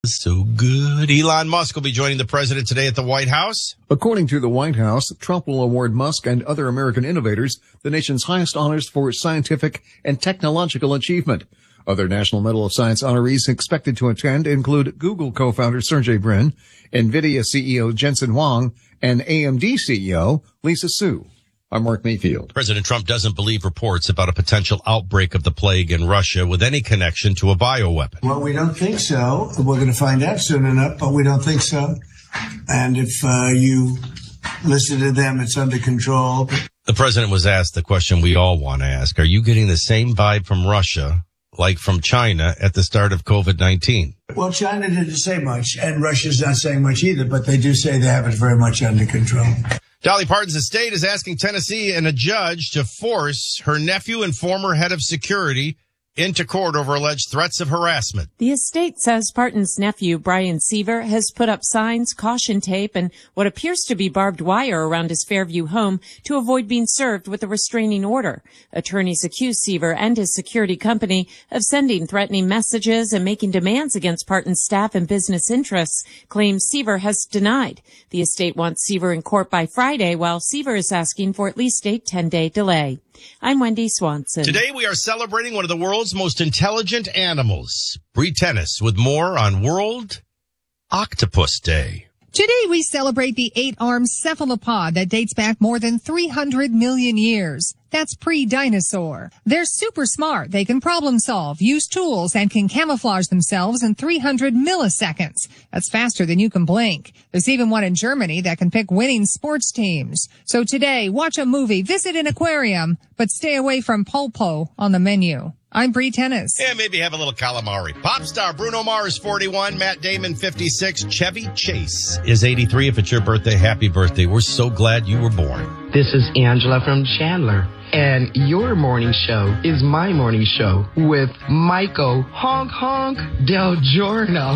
So good. Elon Musk will be joining the president today at the White House. According to the White House, Trump will award Musk and other American innovators the nation's highest honors for scientific and technological achievement. Other National Medal of Science honorees expected to attend include Google co-founder Sergey Brin, NVIDIA CEO Jensen Huang, and AMD CEO Lisa Su. I'm Mark Mayfield. President Trump doesn't believe reports about a potential outbreak of the plague in Russia with any connection to a bioweapon. Well, we don't think so. We're going to find out soon enough, but we don't think so. And if you listen to them, it's under control. The president was asked the question we all want to ask. Are you getting the same vibe from Russia like from China at the start of COVID-19? Well, China didn't say much, and Russia's not saying much either, but they do say they have it very much under control. Dolly Parton's estate is asking Tennessee and a judge to force her nephew and former head of security into court over alleged threats of harassment. The estate says Parton's nephew, Brian Seaver, has put up signs, caution tape, and what appears to be barbed wire around his Fairview home to avoid being served with a restraining order. Attorneys accuse Seaver and his security company of sending threatening messages and making demands against Parton's staff and business interests, claims Seaver has denied. The estate wants Seaver in court by Friday, while Seaver is asking for at least a 10-day delay. I'm Wendy Swanson. Today we are celebrating one of the world's most intelligent animals. Bree Tennis with more on World Octopus Day. Today we celebrate the 8-armed cephalopod that dates back more than 300 million years. That's pre-dinosaur. They're super smart. They can problem solve, use tools, and can camouflage themselves in 300 milliseconds. That's faster than you can blink. There's even one in Germany that can pick winning sports teams. So today, watch a movie, visit an aquarium, but stay away from pulpo on the menu. I'm Bree Tennis. Yeah, maybe have a little calamari. Pop star Bruno Mars, 41. Matt Damon, 56. Chevy Chase is 83. If it's your birthday, happy birthday. We're so glad you were born. This is Angela from Chandler. And your morning show is my morning show with Michael Honk Honk Del Giorno.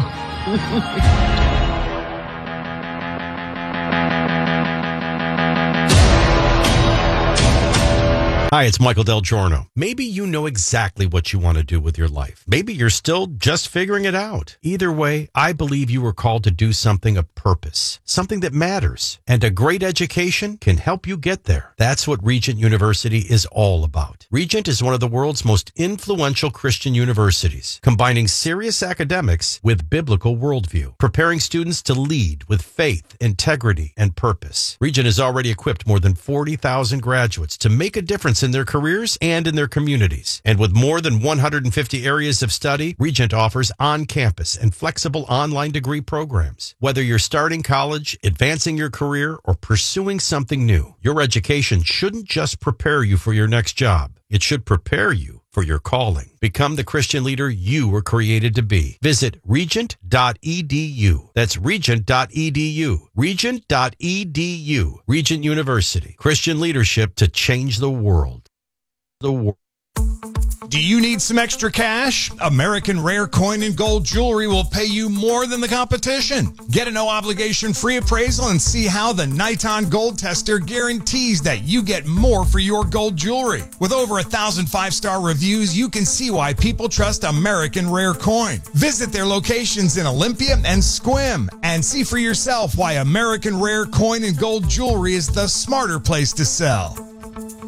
Hi, it's Michael Del Giorno. Maybe you know exactly what you want to do with your life. Maybe you're still just figuring it out. Either way, I believe you were called to do something of purpose, something that matters, and a great education can help you get there. That's what Regent University is all about. Regent is one of the world's most influential Christian universities, combining serious academics with biblical worldview, preparing students to lead with faith, integrity, and purpose. Regent has already equipped more than 40,000 graduates to make a difference in their careers and in their communities. And with more than 150 areas of study, Regent offers on-campus and flexible online degree programs. Whether you're starting college, advancing your career, or pursuing something new, your education shouldn't just prepare you for your next job. It should prepare you for your calling. Become the Christian leader you were created to be. Visit regent.edu. That's regent.edu. Regent.edu. Regent University. Christian leadership to change the world. Do you need some extra cash? American Rare Coin and Gold Jewelry will pay you more than the competition. Get a no-obligation free appraisal and see how the Niton Gold Tester guarantees that you get more for your gold jewelry. With over 1,000 5-star reviews, you can see why people trust American Rare Coin. Visit their locations in Olympia and Sequim and see for yourself why American Rare Coin and Gold Jewelry is the smarter place to sell.